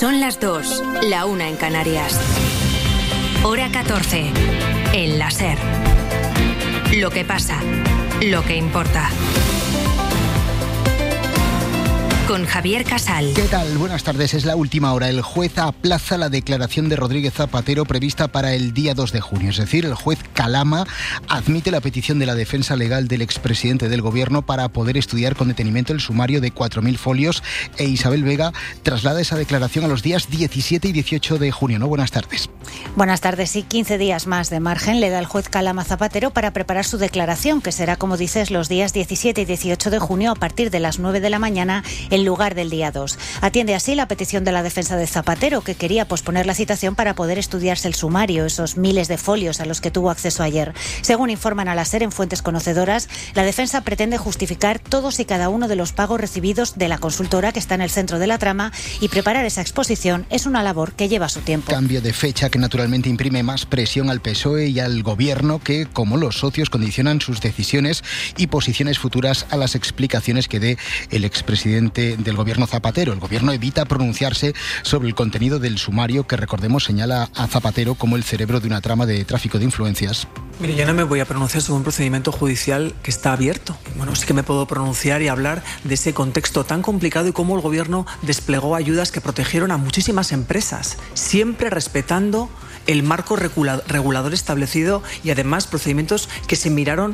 Son las 2, la 1 en Canarias. Hora 14, en la SER. Lo que pasa, lo que importa. Con Javier Casal. ¿Qué tal? Buenas tardes. Es la última hora. El juez aplaza la declaración de Rodríguez Zapatero prevista para el día 2 de junio. Es decir, el juez Calama admite la petición de la defensa legal del expresidente del gobierno para poder estudiar con detenimiento el sumario de 4.000 folios e Isabel Vega traslada esa declaración a los días 17 y 18 de junio. ¿No? Buenas tardes. Buenas tardes. Sí, 15 días más de margen le da el juez Calama Zapatero para preparar su declaración, que será, como dices, los días 17 y 18 de junio a partir de las 9 de la mañana en lugar del día 2. Atiende así la petición de la defensa de Zapatero, que quería posponer la citación para poder estudiarse el sumario, esos miles de folios a los que tuvo acceso ayer. Según informan a la SER en fuentes conocedoras, la defensa pretende justificar todos y cada uno de los pagos recibidos de la consultora que está en el centro de la trama, y preparar esa exposición es una labor que lleva su tiempo. Cambio de fecha que naturalmente imprime más presión al PSOE y al gobierno, que, como los socios, condicionan sus decisiones y posiciones futuras a las explicaciones que dé el expresidente del gobierno Zapatero. El gobierno evita pronunciarse sobre el contenido del sumario que, recordemos, señala a Zapatero como el cerebro de una trama de tráfico de influencias. Mire, yo no me voy a pronunciar sobre un procedimiento judicial que está abierto. Bueno, sí que me puedo pronunciar y hablar de ese contexto tan complicado y cómo el gobierno desplegó ayudas que protegieron a muchísimas empresas, siempre respetando el marco regulador establecido y además procedimientos que se miraron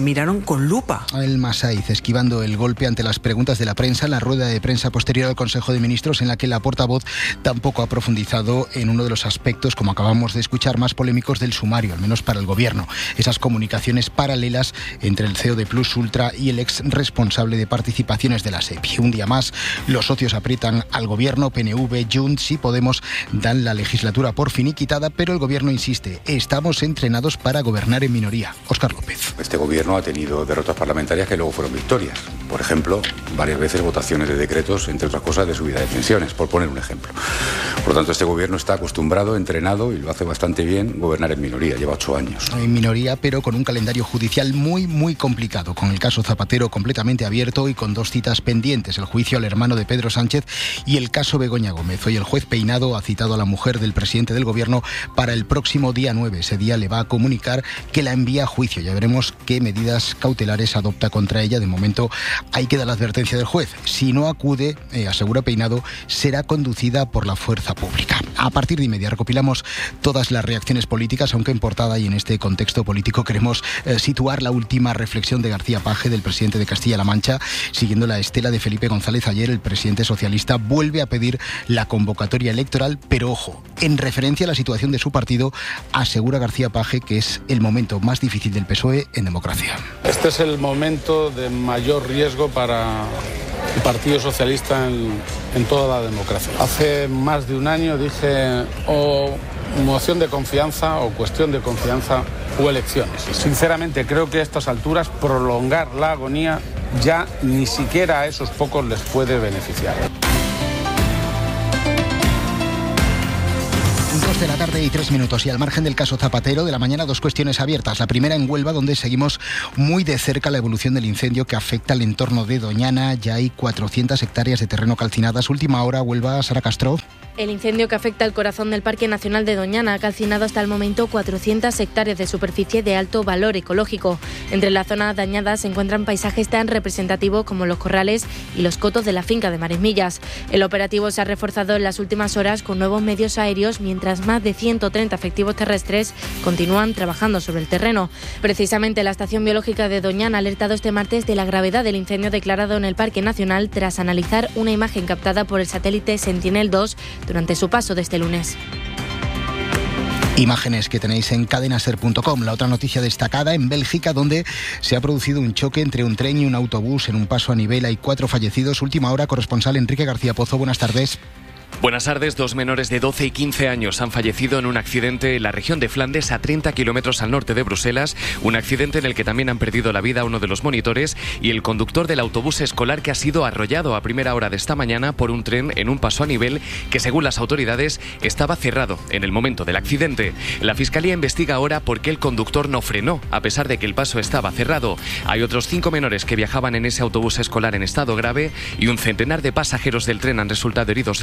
con lupa. El Masaiz esquivando el golpe ante las preguntas de la prensa en la rueda de prensa posterior al Consejo de Ministros, en la que la portavoz tampoco ha profundizado en uno de los aspectos, como acabamos de escuchar, más polémicos del sumario, al menos para el gobierno. Esas comunicaciones paralelas entre el CEO de Plus Ultra y el ex responsable de participaciones de la SEPI. Un día más, los socios aprietan al gobierno. PNV, Junts y Podemos dan la legislatura por finiquitada, pero el gobierno insiste: estamos entrenados para gobernar en minoría. Óscar López. Este gobierno ha tenido derrotas parlamentarias que luego fueron victorias. Por ejemplo, varias veces votaciones de decretos, entre otras cosas, de subida de pensiones, por poner un ejemplo. Por lo tanto, este gobierno está acostumbrado, entrenado, y lo hace bastante bien, gobernar en minoría. Lleva 8 años. En minoría, pero con un calendario judicial muy complicado, con el caso Zapatero completamente abierto y con 2 citas pendientes: el juicio al hermano de Pedro Sánchez y el caso Begoña Gómez. Hoy el juez Peinado ha citado a la mujer del presidente del gobierno para el próximo día 9. Ese día le va a comunicar que la envía a juicio. Ya veremos qué medidas cautelares adopta contra ella. De momento ahí queda la advertencia del juez. Si no acude, asegura Peinado, será conducida por la fuerza pública. A partir de inmediato recopilamos todas las reacciones políticas, aunque en portada y en este contexto político queremos situar la última reflexión de García Page, del presidente de Castilla-La Mancha. Siguiendo la estela de Felipe González, ayer el presidente socialista vuelve a pedir la convocatoria electoral, pero ojo, en referencia a la situación de su partido, asegura García Page que es el momento más difícil del PSOE en democracia. Este es el momento de mayor riesgo para el Partido Socialista en toda la democracia. Hace más de un año dije o moción de confianza o cuestión de confianza o elecciones. Sinceramente creo que a estas alturas prolongar la agonía ya ni siquiera a esos pocos les puede beneficiar. 2 de la tarde y 3 minutos. Y al margen del caso Zapatero, de la mañana 2 cuestiones abiertas. La primera en Huelva, donde seguimos muy de cerca la evolución del incendio que afecta al entorno de Doñana. Ya hay 400 hectáreas de terreno calcinadas. Última hora, Huelva, Sara Castro. El incendio que afecta al corazón del Parque Nacional de Doñana ha calcinado hasta el momento 400 hectáreas de superficie de alto valor ecológico. Entre las zonas dañadas se encuentran paisajes tan representativos como los corrales y los cotos de la finca de Maresmillas. El operativo se ha reforzado en las últimas horas con nuevos medios aéreos, mientras más de 130 efectivos terrestres continúan trabajando sobre el terreno. Precisamente la Estación Biológica de Doñana ha alertado este martes de la gravedad del incendio declarado en el Parque Nacional tras analizar una imagen captada por el satélite Sentinel-2 durante su paso de este lunes. Imágenes que tenéis en cadenaser.com. La otra noticia destacada en Bélgica, donde se ha producido un choque entre un tren y un autobús en un paso a nivel. Hay 4 fallecidos. Última hora, corresponsal Enrique García Pozo. Buenas tardes. Buenas tardes. 2 menores de 12 y 15 años han fallecido en un accidente en la región de Flandes, a 30 kilómetros al norte de Bruselas. Un accidente en el que también han perdido la vida uno de los monitores y el conductor del autobús escolar, que ha sido arrollado a primera hora de esta mañana por un tren en un paso a nivel que, según las autoridades, estaba cerrado en el momento del accidente. La Fiscalía investiga ahora por qué el conductor no frenó, a pesar de que el paso estaba cerrado. Hay otros 5 menores que viajaban en ese autobús escolar en estado grave y un centenar de pasajeros del tren han resultado heridos leves.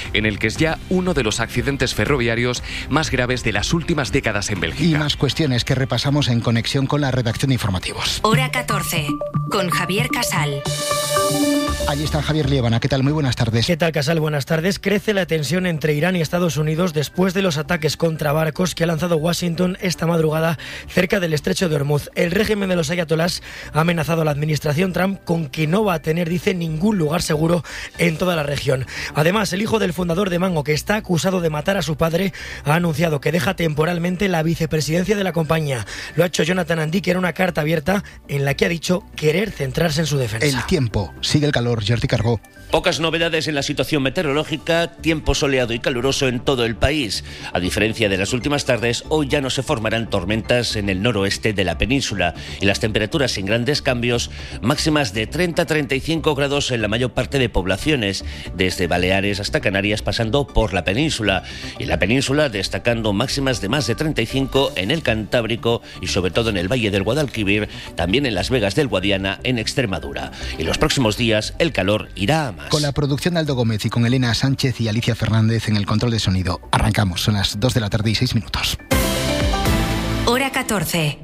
en el que es ya uno de los accidentes ferroviarios más graves de las últimas décadas en Bélgica. Y más cuestiones que repasamos en conexión con la redacción de informativos. Hora 14, con Javier Casal. Allí está Javier Liébana. ¿Qué tal? Muy buenas tardes. ¿Qué tal, Casal? Buenas tardes. Crece la tensión entre Irán y Estados Unidos después de los ataques contra barcos que ha lanzado Washington esta madrugada cerca del estrecho de Hormuz. El régimen de los ayatolás ha amenazado a la administración Trump con que no va a tener, dice, ningún lugar seguro en toda la región. Además, el hijo del fundador de Mango, que está acusado de matar a su padre, ha anunciado que deja temporalmente la vicepresidencia de la compañía. Lo ha hecho Jonathan Andy, que era una carta abierta en la que ha dicho querer centrarse en su defensa. El tiempo. Sigue el calor. Jordi Carbó. Pocas novedades en la situación meteorológica, tiempo soleado y caluroso en todo el país. A diferencia de las últimas tardes, hoy ya no se formarán tormentas en el noroeste de la península y las temperaturas sin grandes cambios, máximas de 30-35 grados en la mayor parte de poblaciones, desde Baleares hasta Canarias pasando por la península. Y en la península destacando máximas de más de 35 en el Cantábrico y sobre todo en el Valle del Guadalquivir, también en Las Vegas del Guadiana en Extremadura. Y los próximos días el calor irá a más. Con la producción de Aldo Gómez y con Elena Sánchez y Alicia Fernández en el control de sonido. Arrancamos, son las 2 de la tarde y 6 minutos. Hora 14.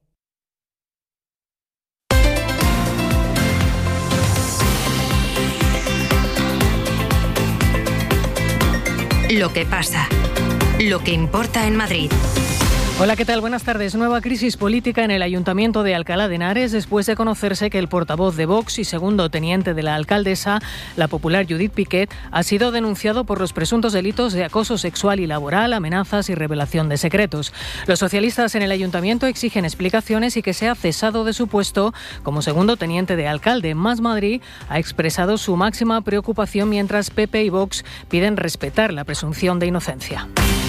Lo que pasa, lo que importa en Madrid. Hola, ¿qué tal? Buenas tardes. Nueva crisis política en el Ayuntamiento de Alcalá de Henares después de conocerse que el portavoz de Vox y segundo teniente de la alcaldesa, la popular Judith Piquet, ha sido denunciado por los presuntos delitos de acoso sexual y laboral, amenazas y revelación de secretos. Los socialistas en el Ayuntamiento exigen explicaciones y que sea cesado de su puesto como segundo teniente de alcalde. Más Madrid ha expresado su máxima preocupación mientras PP y Vox piden respetar la presunción de inocencia.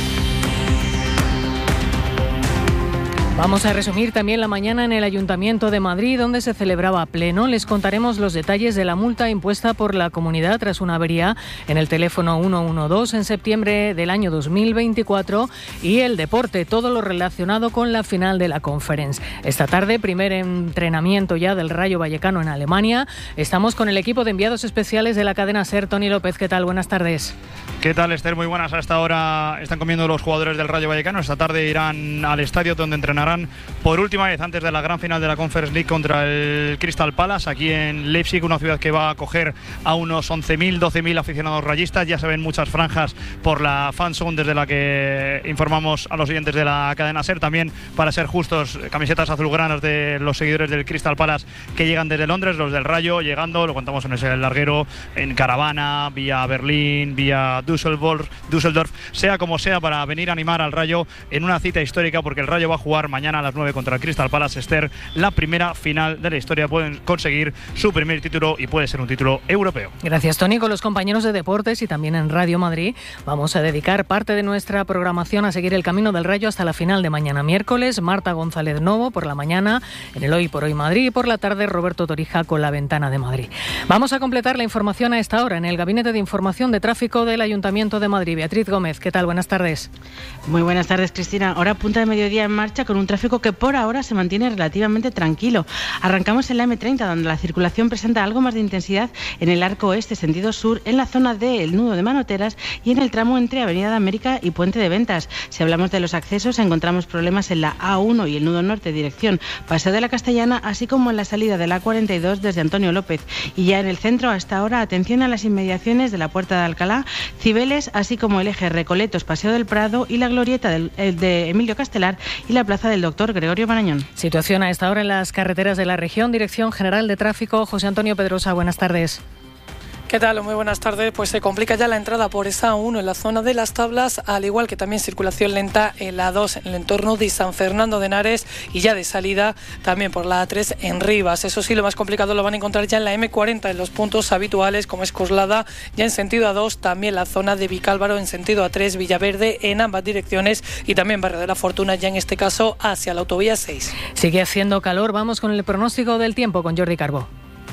Vamos a resumir también la mañana en el Ayuntamiento de Madrid, donde se celebraba pleno. Les contaremos los detalles de la multa impuesta por la comunidad tras una avería en el teléfono 112 en septiembre del año 2024 y el deporte, todo lo relacionado con la final de la Conference. Esta tarde, primer entrenamiento ya del Rayo Vallecano en Alemania. Estamos con el equipo de enviados especiales de la cadena SER. Tony López, ¿qué tal? Buenas tardes. ¿Qué tal, Esther? Muy buenas. A esta hora están comiendo los jugadores del Rayo Vallecano. Esta tarde irán al estadio donde entrenarán por última vez antes de la gran final de la Conference League contra el Crystal Palace, aquí en Leipzig, una ciudad que va a acoger a unos 11.000, 12.000 aficionados rayistas. Ya se ven muchas franjas por la fanzone desde la que informamos a los oyentes de la cadena SER. También, para ser justos, camisetas azulgranas de los seguidores del Crystal Palace que llegan desde Londres, los del Rayo llegando, lo contamos en ese larguero, en caravana, vía Berlín, vía Düsseldorf, sea como sea, para venir a animar al Rayo en una cita histórica, porque el Rayo va a jugar mañana a las 9 contra el Crystal Palace. Esther, la primera final de la historia. Pueden conseguir su primer título y puede ser un título europeo. Gracias, Tony. Con los compañeros de deportes y también en Radio Madrid vamos a dedicar parte de nuestra programación a seguir el camino del Rayo hasta la final de mañana miércoles. Marta González Novo por la mañana en el Hoy por Hoy Madrid y por la tarde Roberto Torija con la Ventana de Madrid. Vamos a completar la información a esta hora en el Gabinete de Información de Tráfico del Ayuntamiento de Madrid. Beatriz Gómez, ¿qué tal? Buenas tardes. Muy buenas tardes, Cristina. Hora punta de mediodía en marcha con un tráfico que por ahora se mantiene relativamente tranquilo. Arrancamos en la M30, donde la circulación presenta algo más de intensidad en el arco oeste, sentido sur, en la zona del nudo de Manoteras y en el tramo entre Avenida de América y Puente de Ventas. Si hablamos de los accesos, encontramos problemas en la A1 y el nudo norte, dirección Paseo de la Castellana, así como en la salida de la A42 desde Antonio López. Y ya en el centro, hasta ahora, atención a las inmediaciones de la Puerta de Alcalá, Cibeles, así como el eje Recoletos, Paseo del Prado y la glorieta de Emilio Castelar y la plaza del Doctor Gregorio Marañón. Situación a esta hora en las carreteras de la región. Dirección General de Tráfico, José Antonio Pedrosa, buenas tardes. ¿Qué tal? Muy buenas tardes. Pues se complica ya la entrada por esa A1 en la zona de Las Tablas, al igual que también circulación lenta en la A2 en el entorno de San Fernando de Henares y ya de salida también por la A3 en Rivas. Eso sí, lo más complicado lo van a encontrar ya en la M40 en los puntos habituales como es Coslada, ya en sentido A2, también la zona de Vicálvaro en sentido A3, Villaverde en ambas direcciones y también Barrio de la Fortuna ya en este caso hacia la autovía 6. Sigue haciendo calor, vamos con el pronóstico del tiempo con Jordi Carbó.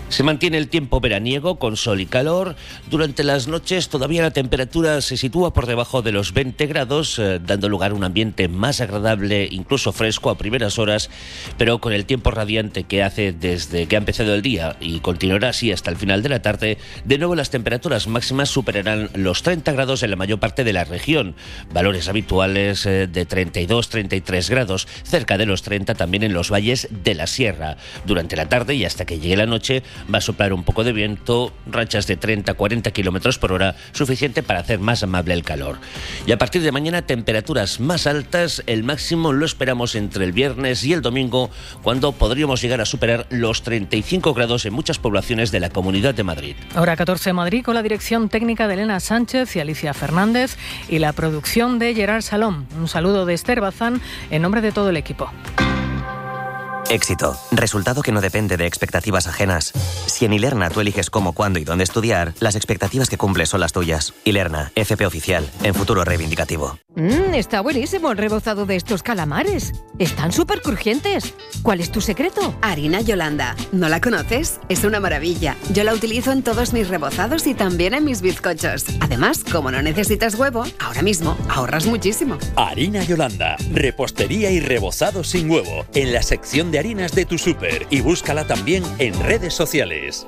Se mantiene el tiempo veraniego con sol y calor. Durante las noches todavía la temperatura se sitúa por debajo de los 20 grados, dando lugar a un ambiente más agradable, incluso fresco a primeras horas, pero con el tiempo radiante que hace desde que ha empezado el día y continuará así hasta el final de la tarde. De nuevo las temperaturas máximas superarán los 30 grados en la mayor parte de la región, valores habituales de 32-33 grados, cerca de los 30 también en los valles de la sierra. Durante la tarde y hasta que llegue la noche va a soplar un poco de viento, rachas de 30-40 kilómetros por hora, suficiente para hacer más amable el calor. Y a partir de mañana, temperaturas más altas. El máximo lo esperamos entre el viernes y el domingo, cuando podríamos llegar a superar los 35 grados en muchas poblaciones de la Comunidad de Madrid. Hora 14 Madrid, con la dirección técnica de Elena Sánchez y Alicia Fernández y la producción de Gerard Salom. Un saludo de Esther Bazán en nombre de todo el equipo. Éxito. Resultado que no depende de expectativas ajenas. Si en Ilerna tú eliges cómo, cuándo y dónde estudiar, las expectativas que cumples son las tuyas. Ilerna, FP Oficial, en futuro reivindicativo. Está buenísimo el rebozado de estos calamares. Están súper crujientes. ¿Cuál es tu secreto? Harina Yolanda. ¿No la conoces? Es una maravilla. Yo la utilizo en todos mis rebozados y también en mis bizcochos. Además, como no necesitas huevo, ahora mismo ahorras muchísimo. Harina Yolanda. Repostería y rebozado sin huevo. En la sección de harinas de tu súper. Y búscala también en redes sociales.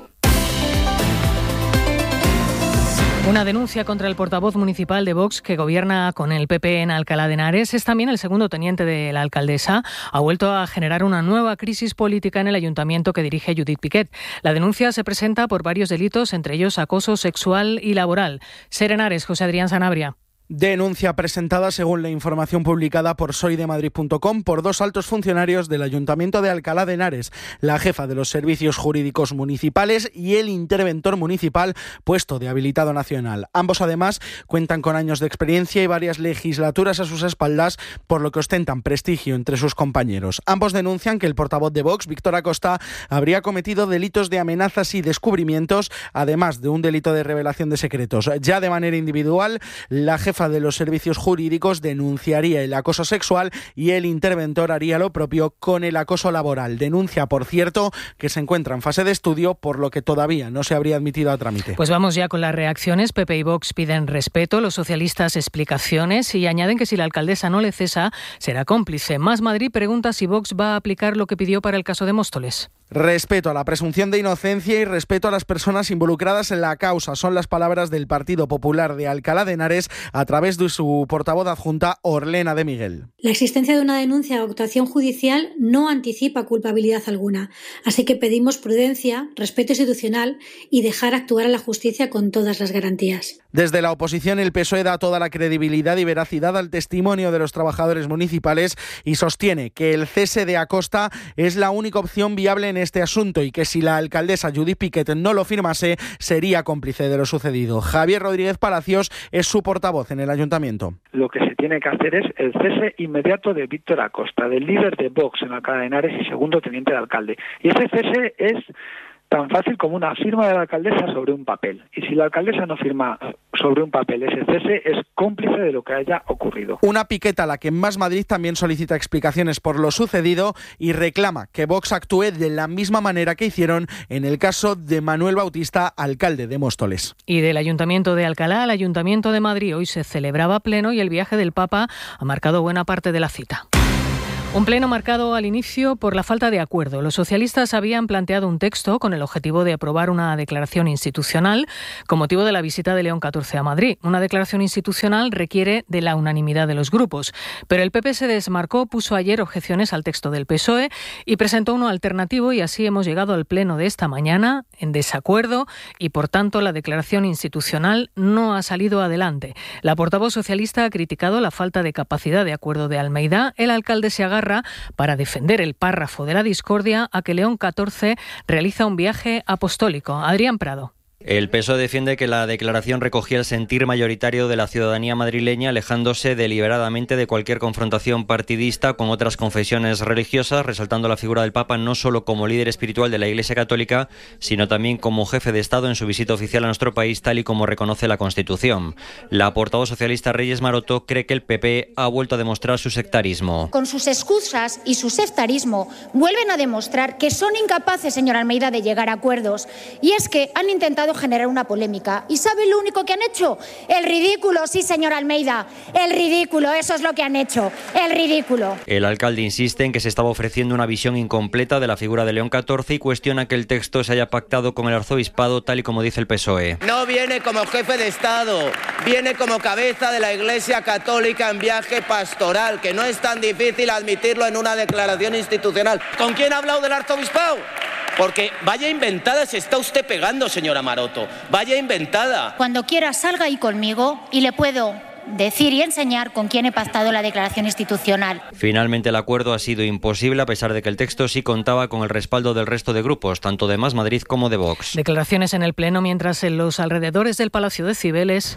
Una denuncia contra el portavoz municipal de Vox que gobierna con el PP en Alcalá de Henares. Es también el segundo teniente de la alcaldesa. Ha vuelto a generar una nueva crisis política en el ayuntamiento que dirige Judith Piquet. La denuncia se presenta por varios delitos, entre ellos acoso sexual y laboral. Ser Henares, José Adrián Sanabria. Denuncia presentada, según la información publicada por soydemadrid.com, por dos altos funcionarios del Ayuntamiento de Alcalá de Henares, la jefa de los servicios jurídicos municipales y el interventor municipal puesto de habilitado nacional. Ambos, además, cuentan con años de experiencia y varias legislaturas a sus espaldas, por lo que ostentan prestigio entre sus compañeros. Ambos denuncian que el portavoz de Vox, Víctor Acosta, habría cometido delitos de amenazas y descubrimientos, además de un delito de revelación de secretos. Ya de manera individual, la jefa de los servicios jurídicos denunciaría el acoso sexual y el interventor haría lo propio con el acoso laboral. Denuncia, por cierto, que se encuentra en fase de estudio, por lo que todavía no se habría admitido a trámite. Pues vamos ya con las reacciones. PP y Vox piden respeto, los socialistas explicaciones y añaden que si la alcaldesa no le cesa, será cómplice. Más Madrid pregunta si Vox va a aplicar lo que pidió para el caso de Móstoles. Respeto a la presunción de inocencia y respeto a las personas involucradas en la causa. Son las palabras del Partido Popular de Alcalá de Henares a través de su portavoz adjunta, Orlena de Miguel. La existencia de una denuncia o actuación judicial no anticipa culpabilidad alguna. Así que pedimos prudencia, respeto institucional y dejar actuar a la justicia con todas las garantías. Desde la oposición, el PSOE da toda la credibilidad y veracidad al testimonio de los trabajadores municipales y sostiene que el cese de Acosta es la única opción viable en este asunto y que si la alcaldesa Judith Piquet no lo firmase, sería cómplice de lo sucedido. Javier Rodríguez Palacios es su portavoz en el ayuntamiento. Lo que se tiene que hacer es el cese inmediato de Víctor Acosta, del líder de Vox en Alcalá de Henares y segundo teniente de alcalde. Y ese cese es tan fácil como una firma de la alcaldesa sobre un papel. Y si la alcaldesa no firma sobre un papel ese cese, es cómplice de lo que haya ocurrido. Una piqueta a la que Más Madrid también solicita explicaciones por lo sucedido y reclama que Vox actúe de la misma manera que hicieron en el caso de Manuel Bautista, alcalde de Móstoles. Y del Ayuntamiento de Alcalá al Ayuntamiento de Madrid hoy se celebraba pleno y el viaje del Papa ha marcado buena parte de la cita. Un pleno marcado al inicio por la falta de acuerdo. Los socialistas habían planteado un texto con el objetivo de aprobar una declaración institucional con motivo de la visita de León XIV a Madrid. Una declaración institucional requiere de la unanimidad de los grupos, pero el PP se desmarcó, puso ayer objeciones al texto del PSOE y presentó uno alternativo y así hemos llegado al pleno de esta mañana en desacuerdo y por tanto la declaración institucional no ha salido adelante. La portavoz socialista ha criticado la falta de capacidad de acuerdo de Almeida. El alcalde se agarra para defender el párrafo de la discordia a que León XIV realiza un viaje apostólico. Adrián Prado. El PSOE defiende que la declaración recogía el sentir mayoritario de la ciudadanía madrileña, alejándose deliberadamente de cualquier confrontación partidista con otras confesiones religiosas, resaltando la figura del Papa no solo como líder espiritual de la Iglesia Católica, sino también como jefe de Estado en su visita oficial a nuestro país, tal y como reconoce la Constitución. La portavoz socialista Reyes Maroto cree que el PP ha vuelto a demostrar su sectarismo. Con sus excusas y su sectarismo vuelven a demostrar que son incapaces, señor Almeida, de llegar a acuerdos. Y es que han intentado generar una polémica. ¿Y sabe lo único que han hecho? El ridículo, sí, señor Almeida. El ridículo, eso es lo que han hecho. El ridículo. El alcalde insiste en que se estaba ofreciendo una visión incompleta de la figura de León XIV y cuestiona que el texto se haya pactado con el arzobispado, tal y como dice el PSOE. No viene como jefe de Estado, viene como cabeza de la Iglesia Católica en viaje pastoral, que no es tan difícil admitirlo en una declaración institucional. ¿Con quién ha hablado del arzobispado? Porque vaya inventada se está usted pegando, señora Maroto. Vaya inventada. Cuando quiera salga ahí conmigo y le puedo decir y enseñar con quién he pactado la declaración institucional. Finalmente el acuerdo ha sido imposible a pesar de que el texto sí contaba con el respaldo del resto de grupos, tanto de Más Madrid como de Vox. Declaraciones en el Pleno mientras en los alrededores del Palacio de Cibeles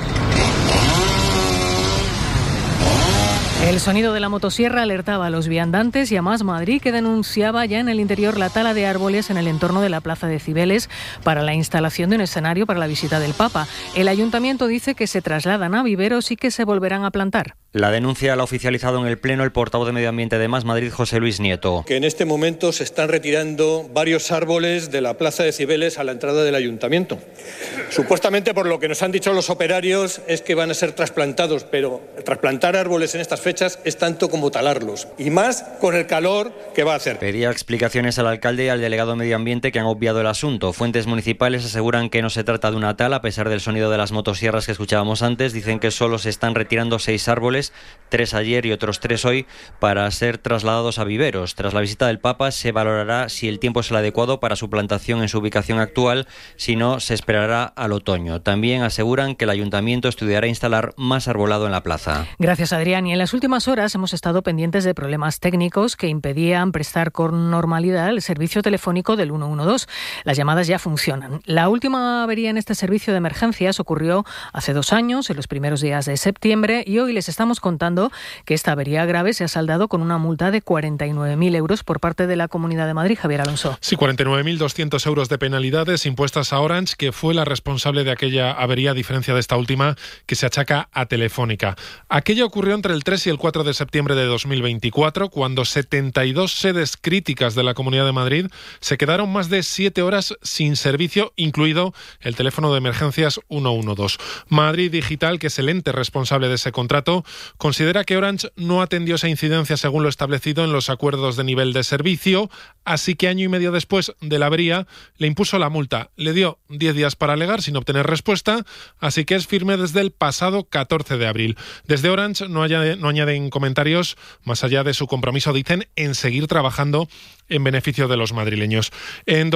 el sonido de la motosierra alertaba a los viandantes y a Más Madrid, que denunciaba ya en el interior la tala de árboles en el entorno de la Plaza de Cibeles para la instalación de un escenario para la visita del Papa. El ayuntamiento dice que se trasladan a viveros y que se volverán a plantar. La denuncia la ha oficializado en el Pleno el portavoz de Medio Ambiente de Más Madrid, José Luis Nieto. Que en este momento se están retirando varios árboles de la Plaza de Cibeles a la entrada del ayuntamiento. Supuestamente, por lo que nos han dicho los operarios, es que van a ser trasplantados, pero trasplantar árboles en estas fechas es tanto como talarlos, y más con el calor que va a hacer. Pedía explicaciones al alcalde y al delegado de Medio Ambiente, que han obviado el asunto. Fuentes municipales aseguran que no se trata de una tala, a pesar del sonido de las motosierras que escuchábamos antes. Dicen que solo se están retirando 6 árboles, 3 ayer y otros 3 hoy, para ser trasladados a viveros. Tras la visita del Papa se valorará si el tiempo es el adecuado para su plantación en su ubicación actual, si no se esperará al otoño. También aseguran que el ayuntamiento estudiará instalar más arbolado en la plaza. Gracias, Adrián. Y en las últimas horas hemos estado pendientes de problemas técnicos que impedían prestar con normalidad el servicio telefónico del 112. Las llamadas ya funcionan. La última avería en este servicio de emergencias ocurrió hace 2 años, en los primeros días de septiembre, y hoy les estamos contando que esta avería grave se ha saldado con una multa de 49.000 euros por parte de la Comunidad de Madrid. Javier Alonso. Sí, 49.200 euros de penalidades impuestas a Orange, que fue la responsable de aquella avería, a diferencia de esta última, que se achaca a Telefónica. Aquello ocurrió entre el 3 y el 4 de septiembre de 2024, cuando 72 sedes críticas de la Comunidad de Madrid se quedaron más de 7 horas sin servicio, incluido el teléfono de emergencias 112. Madrid Digital, que es el ente responsable de ese contrato, considera que Orange no atendió esa incidencia según lo establecido en los acuerdos de nivel de servicio, así que año y medio después de la avería le impuso la multa. Le dio 10 días para alegar sin obtener respuesta, así que es firme desde el pasado 14 de abril. Desde Orange no añaden comentarios, más allá de su compromiso, dicen, en seguir trabajando en beneficio de los madrileños. En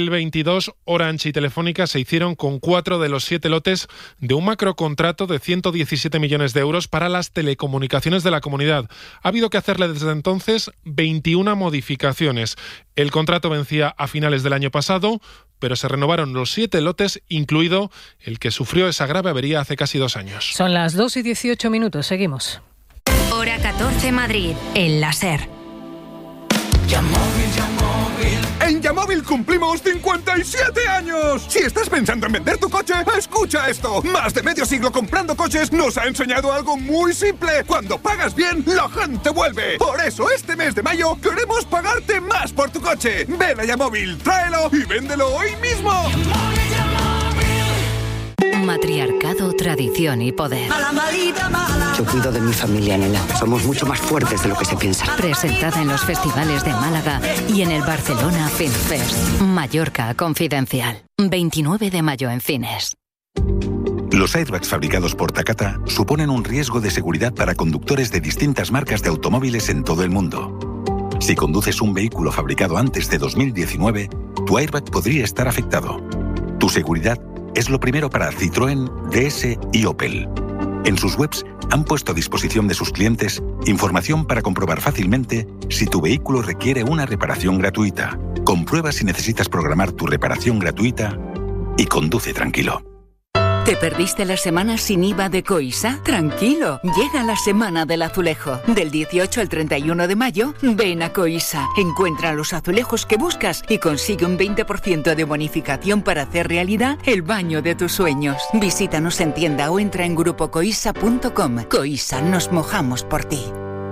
2022, Orange y Telefónica se hicieron con 4 de los 7 lotes de un macrocontrato de 117 millones de euros para las telecomunicaciones de la comunidad. Ha habido que hacerle desde entonces 21 modificaciones. El contrato vencía a finales del año pasado, pero se renovaron los 7 lotes, incluido el que sufrió esa grave avería hace casi 2 años. Son las 2:18, seguimos. Hora 14 Madrid, en la SER. En Yamóvil cumplimos 57 años. Si estás pensando en vender tu coche, escucha esto. Más de medio siglo comprando coches nos ha enseñado algo muy simple. Cuando pagas bien, la gente vuelve. Por eso este mes de mayo queremos pagarte más por tu coche. Ven a Yamóvil, tráelo y véndelo hoy mismo. Matriarcado, tradición y poder. Yo cuido de mi familia, nena. Somos mucho más fuertes de lo que se piensa. Presentada en los festivales de Málaga y en el Barcelona Film Fest. Mallorca Confidencial. 29 de mayo en cines. Los airbags fabricados por Takata suponen un riesgo de seguridad para conductores de distintas marcas de automóviles en todo el mundo. Si conduces un vehículo fabricado antes de 2019, tu airbag podría estar afectado. Tu seguridad es lo primero para Citroën, DS y Opel. En sus webs han puesto a disposición de sus clientes información para comprobar fácilmente si tu vehículo requiere una reparación gratuita. Comprueba si necesitas programar tu reparación gratuita y conduce tranquilo. ¿Te perdiste la semana sin IVA de Coisa? Tranquilo, llega la semana del azulejo. Del 18 al 31 de mayo, ven a Coisa. Encuentra los azulejos que buscas y consigue un 20% de bonificación para hacer realidad el baño de tus sueños. Visítanos en tienda o entra en grupocoisa.com. Coisa, nos mojamos por ti.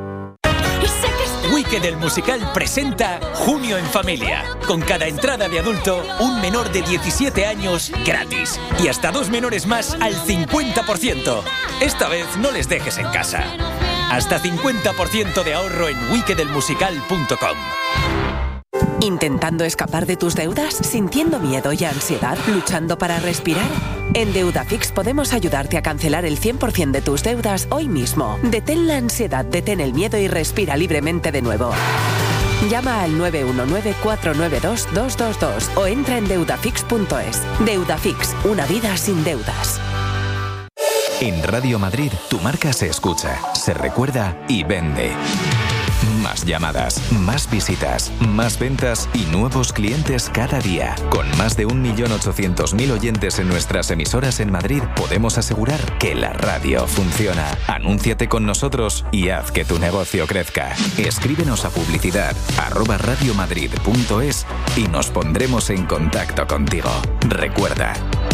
Wicked el musical presenta Junio en Familia. Con cada entrada de adulto, un menor de 17 años gratis. Y hasta 2 menores más al 50%. Esta vez no les dejes en casa. Hasta 50% de ahorro en wickedelmusical.com. ¿Intentando escapar de tus deudas? ¿Sintiendo miedo y ansiedad? ¿Luchando para respirar? En Deudafix podemos ayudarte a cancelar el 100% de tus deudas hoy mismo. Detén la ansiedad, detén el miedo y respira libremente de nuevo. Llama al 919-492-222 o entra en deudafix.es. Deudafix, una vida sin deudas. En Radio Madrid, tu marca se escucha, se recuerda y vende. Más llamadas, más visitas, más ventas y nuevos clientes cada día. Con más de 1.800.000 oyentes en nuestras emisoras en Madrid, podemos asegurar que la radio funciona. Anúnciate con nosotros y haz que tu negocio crezca. Escríbenos a publicidad@radiomadrid.es y nos pondremos en contacto contigo. Recuerda,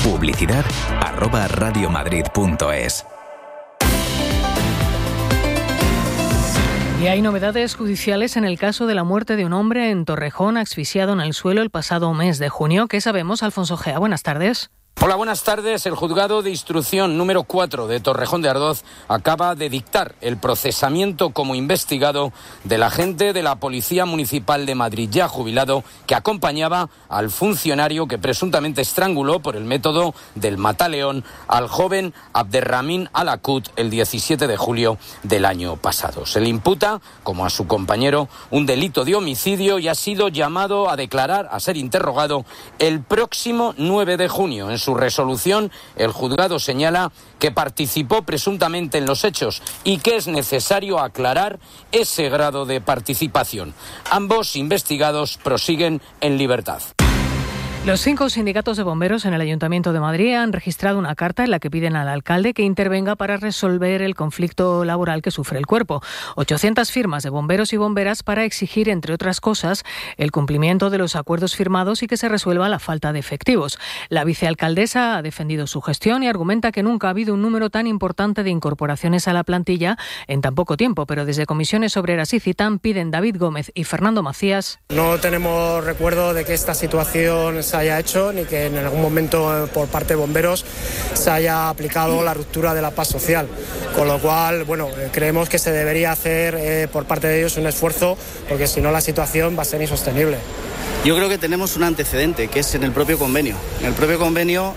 publicidad@radiomadrid.es. Y hay novedades judiciales en el caso de la muerte de un hombre en Torrejón asfixiado en el suelo el pasado mes de junio. ¿Qué sabemos, Alfonso Gea? Buenas tardes. Hola, buenas tardes. El juzgado de instrucción número 4 de Torrejón de Ardoz acaba de dictar el procesamiento como investigado del agente de la Policía Municipal de Madrid, ya jubilado, que acompañaba al funcionario que presuntamente estranguló por el método del mataleón al joven Abderramín Alakut el 17 de julio del año pasado. Se le imputa, como a su compañero, un delito de homicidio y ha sido llamado a declarar, a ser interrogado, el próximo 9 de junio. En su resolución, el juzgado señala que participó presuntamente en los hechos y que es necesario aclarar ese grado de participación. Ambos investigados prosiguen en libertad. Los 5 sindicatos de bomberos en el Ayuntamiento de Madrid han registrado una carta en la que piden al alcalde que intervenga para resolver el conflicto laboral que sufre el cuerpo. 800 firmas de bomberos y bomberas para exigir, entre otras cosas, el cumplimiento de los acuerdos firmados y que se resuelva la falta de efectivos. La vicealcaldesa ha defendido su gestión y argumenta que nunca ha habido un número tan importante de incorporaciones a la plantilla en tan poco tiempo, pero desde Comisiones Obreras y CITAM piden David Gómez y Fernando Macías. No tenemos recuerdo de que esta situación se haya hecho ni que en algún momento por parte de bomberos se haya aplicado la ruptura de la paz social, con lo cual creemos que se debería hacer por parte de ellos un esfuerzo, porque si no la situación va a ser insostenible. Yo creo que tenemos un antecedente que es en el propio convenio. En el propio convenio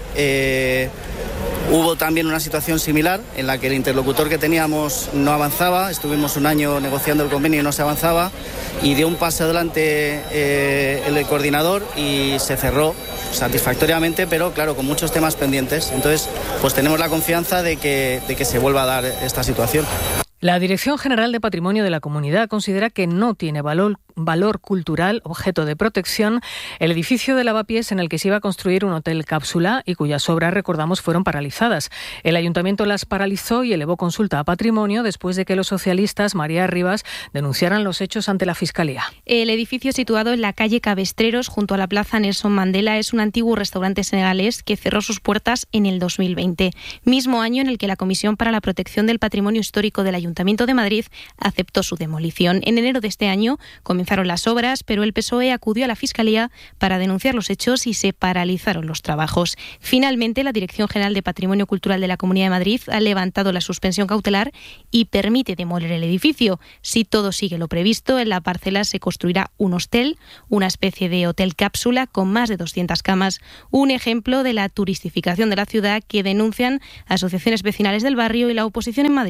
hubo también una situación similar en la que el interlocutor que teníamos no avanzaba, estuvimos un año negociando el convenio y no se avanzaba, y dio un paso adelante el coordinador y se cerró satisfactoriamente, pero claro, con muchos temas pendientes. Entonces, pues tenemos la confianza de que se vuelva a dar esta situación. La Dirección General de Patrimonio de la Comunidad considera que no tiene valor cultural objeto de protección el edificio de Lavapiés en el que se iba a construir un hotel cápsula y cuyas obras, recordamos, fueron paralizadas. El Ayuntamiento las paralizó y elevó consulta a Patrimonio después de que los socialistas María Rivas denunciaran los hechos ante la Fiscalía. El edificio situado en la calle Cabestreros, junto a la plaza Nelson Mandela, es un antiguo restaurante senegalés que cerró sus puertas en el 2020, mismo año en el que la Comisión para la Protección del Patrimonio Histórico del Ayuntamiento de Madrid aceptó su demolición. En enero de este año comenzaron las obras, pero el PSOE acudió a la Fiscalía para denunciar los hechos y se paralizaron los trabajos. Finalmente, la Dirección General de Patrimonio Cultural de la Comunidad de Madrid ha levantado la suspensión cautelar y permite demoler el edificio. Si todo sigue lo previsto, en la parcela se construirá un hostel, una especie de hotel cápsula con más de 200 camas, un ejemplo de la turistificación de la ciudad que denuncian asociaciones vecinales del barrio y la oposición en Madrid.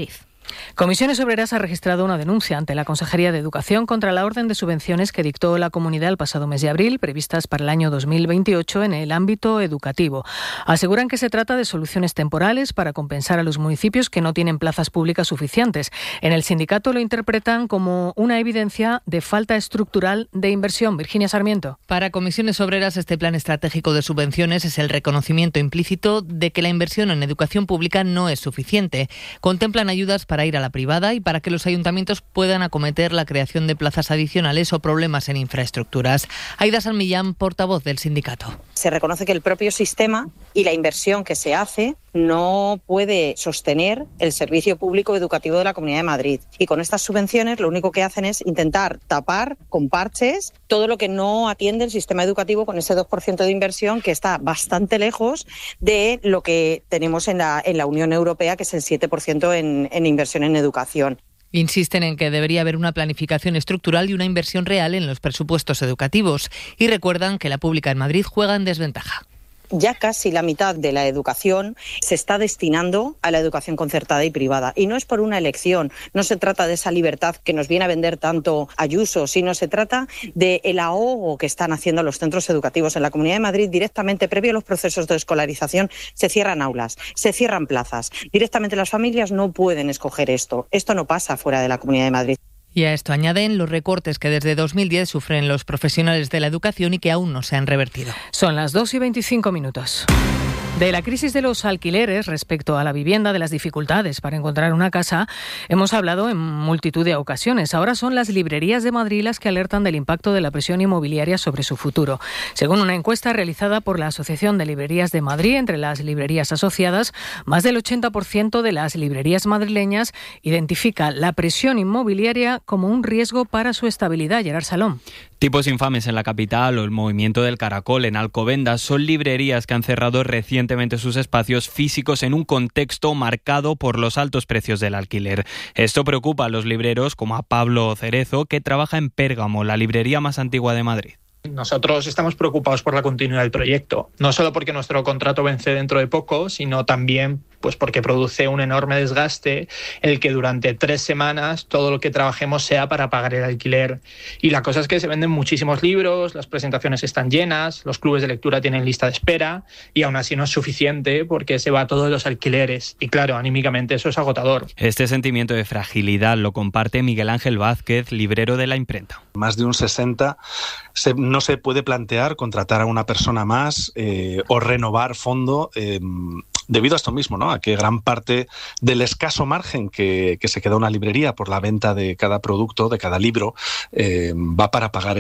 Comisiones Obreras ha registrado una denuncia ante la Consejería de Educación contra la orden de subvenciones que dictó la comunidad el pasado mes de abril, previstas para el año 2028 en el ámbito educativo. Aseguran que se trata de soluciones temporales para compensar a los municipios que no tienen plazas públicas suficientes. En el sindicato lo interpretan como una evidencia de falta estructural de inversión. Virginia Sarmiento. Para Comisiones Obreras, este plan estratégico de subvenciones es el reconocimiento implícito de que la inversión en educación pública no es suficiente. Contemplan ayudas para ir a la privada y para que los ayuntamientos puedan acometer la creación de plazas adicionales o problemas en infraestructuras. Aida San Millán, portavoz del sindicato. Se reconoce que el propio sistema y la inversión que se hace no puede sostener el servicio público educativo de la Comunidad de Madrid. Y con estas subvenciones lo único que hacen es intentar tapar con parches todo lo que no atiende el sistema educativo con ese 2% de inversión que está bastante lejos de lo que tenemos en la Unión Europea, que es el 7% en inversión en educación. Insisten en que debería haber una planificación estructural y una inversión real en los presupuestos educativos y recuerdan que la pública en Madrid juega en desventaja. Ya casi la mitad de la educación se está destinando a la educación concertada y privada. Y no es por una elección, no se trata de esa libertad que nos viene a vender tanto Ayuso, sino se trata del ahogo que están haciendo los centros educativos. En la Comunidad de Madrid, directamente previo a los procesos de escolarización, se cierran aulas, se cierran plazas. Directamente las familias no pueden escoger esto. Esto no pasa fuera de la Comunidad de Madrid. Y a esto añaden los recortes que desde 2010 sufren los profesionales de la educación y que aún no se han revertido. Son las 2:25. De la crisis de los alquileres respecto a la vivienda, de las dificultades para encontrar una casa, hemos hablado en multitud de ocasiones. Ahora son las librerías de Madrid las que alertan del impacto de la presión inmobiliaria sobre su futuro. Según una encuesta realizada por la Asociación de Librerías de Madrid, entre las librerías asociadas, más del 80% de las librerías madrileñas identifica la presión inmobiliaria como un riesgo para su estabilidad. Gerard Salom. Tipos Infames en la capital o el Movimiento del Caracol en Alcobendas son librerías que han cerrado recientemente sus espacios físicos en un contexto marcado por los altos precios del alquiler. Esto preocupa a los libreros como a Pablo Cerezo, que trabaja en Pérgamo, la librería más antigua de Madrid. Nosotros estamos preocupados por la continuidad del proyecto, no solo porque nuestro contrato vence dentro de poco, sino también pues porque produce un enorme desgaste el que durante 3 semanas todo lo que trabajemos sea para pagar el alquiler. Y la cosa es que se venden muchísimos libros, las presentaciones están llenas, los clubes de lectura tienen lista de espera y aún así no es suficiente porque se va todo de los alquileres. Y claro, anímicamente eso es agotador. Este sentimiento de fragilidad lo comparte Miguel Ángel Vázquez, librero de La Imprenta. Más de un 60% no se puede plantear contratar a una persona más o renovar fondo debido a esto mismo, ¿no? A que gran parte del escaso margen que se queda una librería por la venta de cada producto, de cada libro, va para pagar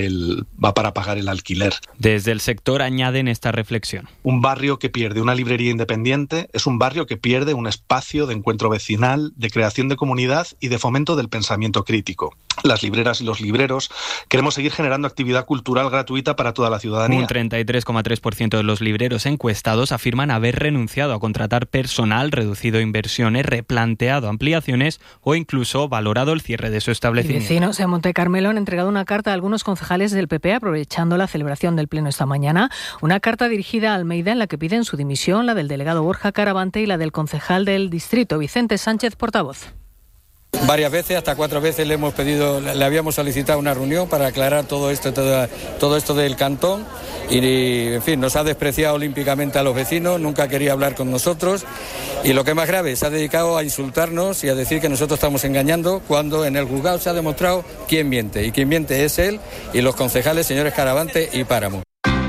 el alquiler. Desde el sector añaden esta reflexión. Un barrio que pierde una librería independiente es un barrio que pierde un espacio de encuentro vecinal, de creación de comunidad y de fomento del pensamiento crítico. Las libreras y los libreros queremos seguir generando actividad cultural gratuita para toda la ciudadanía. Un 33,3% de los libreros encuestados afirman haber renunciado a contratar personal, reducido inversiones, replanteado ampliaciones o incluso valorado el cierre de su establecimiento. Y vecinos en Monte Carmelo han entregado una carta a algunos concejales del PP aprovechando la celebración del Pleno esta mañana. Una carta dirigida a Almeida en la que piden su dimisión, la del delegado Borja Caravante y la del concejal del distrito, Vicente Sánchez, portavoz. Varias veces, hasta 4 veces le habíamos solicitado una reunión para aclarar todo esto del cantón y, en fin, nos ha despreciado olímpicamente a los vecinos, nunca quería hablar con nosotros y lo que es más grave, se ha dedicado a insultarnos y a decir que nosotros estamos engañando cuando en el juzgado se ha demostrado quién miente y quien miente es él y los concejales señores Caravante y Páramo.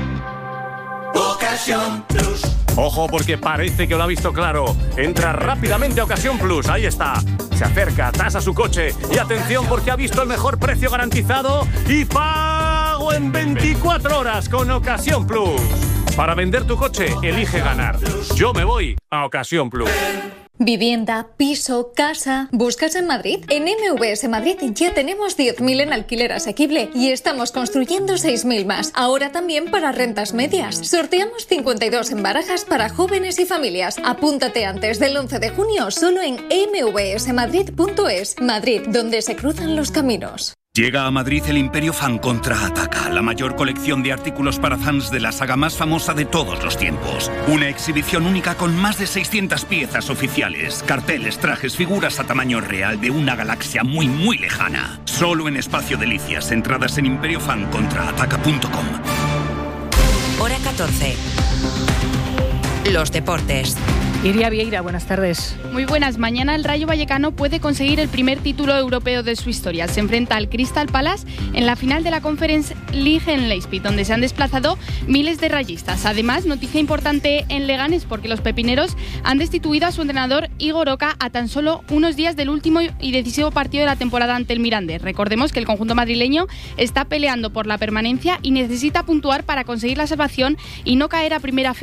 Ocasión Plus. Ojo porque parece que lo ha visto claro. Entra rápidamente a Ocasión Plus, ahí está. Se acerca, tasa su coche y atención porque ha visto el mejor precio garantizado y pago en 24 horas con Ocasión Plus. Para vender tu coche, elige ganar. Yo me voy a Ocasión Plus. Vivienda, piso, casa. ¿Buscas en Madrid? En MVS Madrid ya tenemos 10.000 en alquiler asequible y estamos construyendo 6.000 más. Ahora también para rentas medias. Sorteamos 52 en barajas para jóvenes y familias. Apúntate antes del 11 de junio solo en mvsmadrid.es. Madrid, donde se cruzan los caminos. Llega a Madrid el Imperio Fan Contraataca, la mayor colección de artículos para fans de la saga más famosa de todos los tiempos. Una exhibición única con más de 600 piezas oficiales, carteles, trajes, figuras a tamaño real de una galaxia muy, muy lejana. Solo en Espacio Delicias, entradas en imperiofancontraataca.com. Hora 14. Los deportes. Iria Vieira, buenas tardes. Muy buenas. Mañana el Rayo Vallecano puede conseguir el primer título europeo de su historia. Se enfrenta al Crystal Palace en la final de la Conference League en Leipzig, donde se han desplazado miles de rayistas. Además, noticia importante en Leganés, porque los pepineros han destituido a su entrenador Igor Oca a tan solo unos días del último y decisivo partido de la temporada ante el Mirandés. Recordemos que el conjunto madrileño está peleando por la permanencia y necesita puntuar para conseguir la salvación y no caer a primera